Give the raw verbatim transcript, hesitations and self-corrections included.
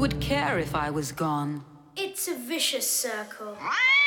would care if I was gone? It's a vicious circle.